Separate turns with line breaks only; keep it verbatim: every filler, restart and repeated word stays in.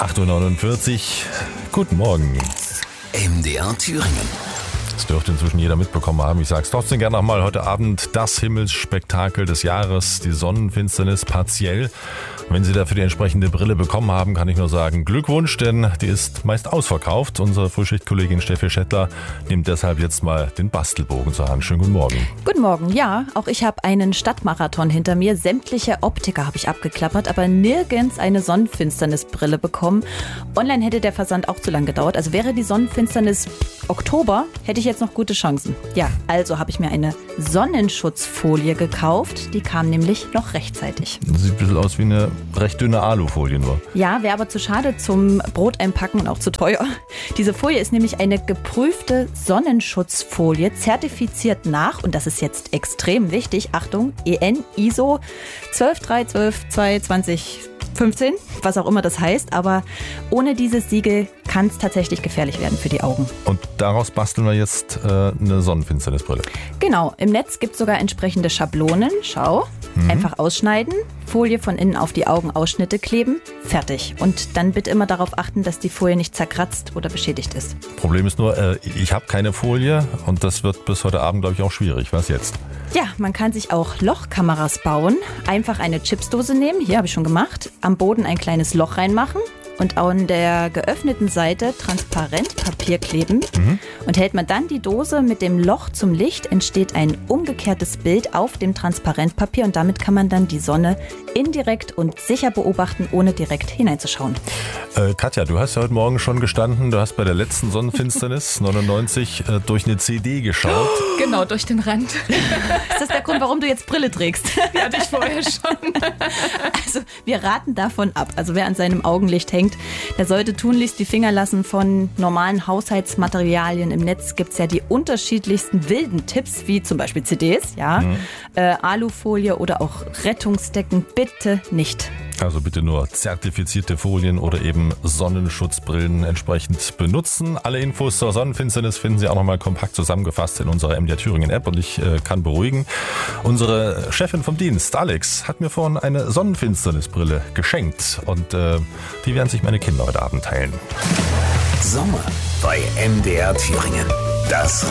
acht Uhr neunundvierzig. Guten Morgen.
M D R Thüringen.
Das dürfte inzwischen jeder mitbekommen haben. Ich sage es trotzdem gerne nochmal. Heute Abend das Himmelsspektakel des Jahres, die Sonnenfinsternis partiell. Wenn Sie dafür die entsprechende Brille bekommen haben, kann ich nur sagen, Glückwunsch, denn die ist meist ausverkauft. Unsere Frühschichtkollegin Steffi Schettler nimmt deshalb jetzt mal den Bastelbogen zur Hand. Schönen guten Morgen.
Guten Morgen, ja, auch ich habe einen Stadtmarathon hinter mir. Sämtliche Optiker habe ich abgeklappert, aber nirgends eine Sonnenfinsternisbrille bekommen. Online hätte der Versand auch zu lang gedauert. Also wäre die Sonnenfinsternis Oktober, hätte ich jetzt noch gute Chancen. Ja, also habe ich mir eine Sonnenschutzfolie gekauft. Die kam nämlich noch rechtzeitig.
Das sieht ein bisschen aus wie eine recht dünne Alufolie nur.
Ja, wäre aber zu schade zum Brot einpacken und auch zu teuer. Diese Folie ist nämlich eine geprüfte Sonnenschutzfolie, zertifiziert nach, und das ist jetzt extrem wichtig, Achtung, E N I S O zwölf drei zwölf zwei zwanzig fünfzehn, was auch immer das heißt, aber ohne dieses Siegel kann es tatsächlich gefährlich werden für die Augen.
Und daraus basteln wir jetzt äh, eine Sonnenfinsternisbrille.
Genau, im Netz gibt es sogar entsprechende Schablonen. Schau, mhm. Einfach ausschneiden, Folie von innen auf die Augenausschnitte kleben, fertig. Und dann bitte immer darauf achten, dass die Folie nicht zerkratzt oder beschädigt ist.
Problem ist nur, äh, ich habe keine Folie und das wird bis heute Abend, glaube ich, auch schwierig. Was jetzt?
Ja, man kann sich auch Lochkameras bauen. Einfach eine Chipsdose nehmen, hier habe ich schon gemacht, am Boden ein kleines Loch reinmachen und an der geöffneten Seite Transparentpapier kleben. Mhm. Und hält man dann die Dose mit dem Loch zum Licht, entsteht ein umgekehrtes Bild auf dem Transparentpapier und damit kann man dann die Sonne indirekt und sicher beobachten, ohne direkt hineinzuschauen.
Äh, Katja, du hast ja heute Morgen schon gestanden, du hast bei der letzten Sonnenfinsternis neunundneunzig äh, durch eine C D geschaut.
Genau, durch den Rand.
Ist das der Grund, warum du jetzt Brille trägst?
Die hatte ich vorher schon.
Also wir raten davon ab. Also wer an seinem Augenlicht hängt, der sollte tunlichst die Finger lassen von normalen Haushaltsmaterialien. Im Netz gibt es ja die unterschiedlichsten wilden Tipps, wie zum Beispiel C Ds, ja, mhm. äh, Alufolie oder auch Rettungsdecken. Bitte nicht.
Also bitte nur zertifizierte Folien oder eben Sonnenschutzbrillen entsprechend benutzen. Alle Infos zur Sonnenfinsternis finden Sie auch nochmal kompakt zusammengefasst in unserer M D R Thüringen App. Und ich äh, kann beruhigen, unsere Chefin vom Dienst, Alex, hat mir vorhin eine Sonnenfinsternisbrille geschenkt. Und äh, die werden sich meine Kinder heute Abend teilen.
Sommer bei M D R Thüringen. Das